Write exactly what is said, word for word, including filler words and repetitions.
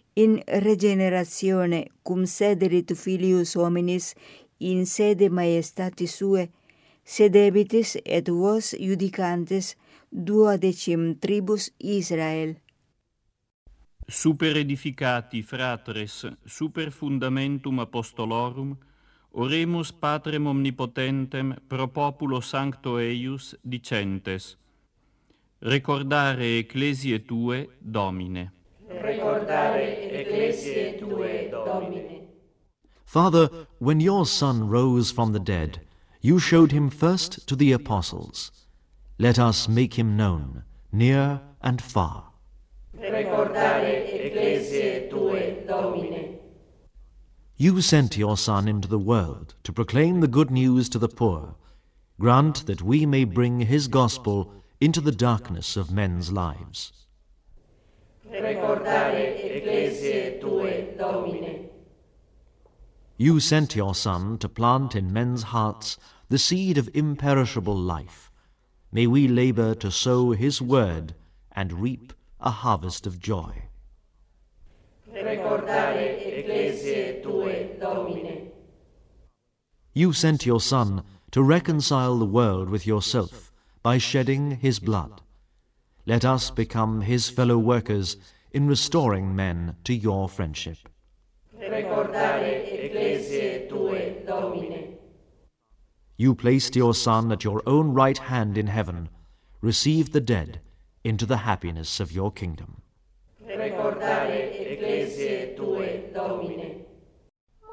in regeneratione cum sederit filius hominis in sede maiestatis sue, sedebitis et vos judicantes duodecim tribus Israel. Super edificati fratres super fundamentum apostolorum oremus Patrem omnipotentem pro populo sancto eius dicentes: recordare ecclesiae tue, Domine. Recordare ecclesiae tue, Domine. Father, when your Son rose from the dead, you showed him first to the apostles. Let us make him known, near and far. Recordare ecclesiae tue, Domine. You sent your Son into the world to proclaim the good news to the poor. Grant that we may bring his gospel into the darkness of men's lives. Recordare ecclesiae tue, Domine. You sent your Son to plant in men's hearts the seed of imperishable life. May we labor to sow his word and reap a harvest of joy. Recordare ecclesiae tue, Domine. You sent your Son to reconcile the world with yourself by shedding his blood. Let us become his fellow workers in restoring men to your friendship. Recordare ecclesiae tue, Domine. You placed your Son at your own right hand in heaven, received the dead into the happiness of your kingdom. Recordare